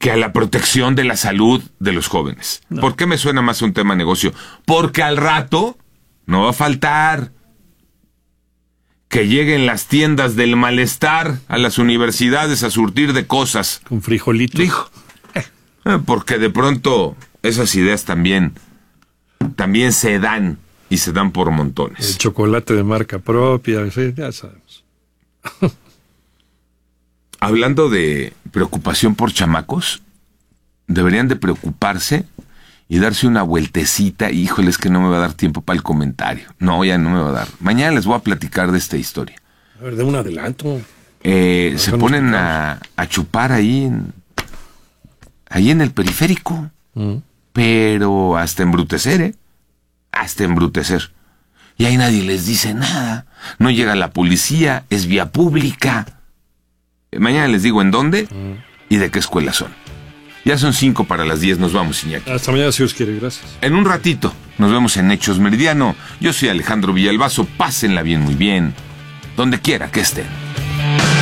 que a la protección de la salud de los jóvenes. No. ¿Por qué me suena más un tema negocio? Porque al rato no va a faltar que lleguen las tiendas del malestar a las universidades a surtir de cosas. Con frijolitos. Dijo. Porque de pronto esas ideas también se dan y se dan por montones. El chocolate de marca propia, sí, ya sabemos. Hablando de preocupación por chamacos, deberían de preocuparse y darse una vueltecita. Híjole, es que no me va a dar tiempo para el comentario. No, ya no me va a dar. Mañana les voy a platicar de esta historia. A ver, de un adelanto. Se ponen a chupar ahí en el periférico. Pero hasta embrutecer, ¿eh? Hasta embrutecer. Y ahí nadie les dice nada. No llega la policía, es vía pública. Mañana les digo en dónde y de qué escuela son. Ya son 5 para las 10, nos vamos, Iñaki. Hasta mañana, si os quiere, gracias. En un ratito, nos vemos en Hechos Meridiano. Yo soy Alejandro Villalbazo, pásenla bien, muy bien, donde quiera que estén.